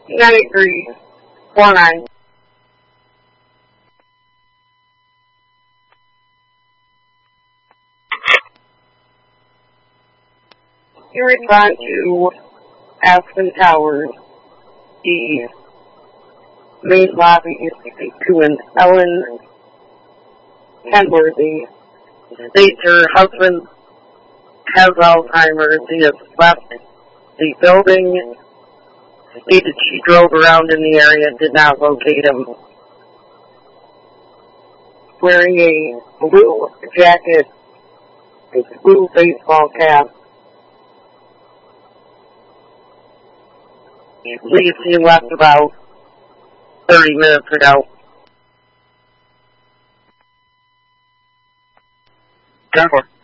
9349. You respond to Aspen Towers, the main lobby to an Ellen Kenworthy. States her husband has Alzheimer's. He has left the building. Stated she drove around in the area and did not locate him. Wearing a blue jacket, a blue baseball cap. Police he left about 30 minutes ago. Jennifer.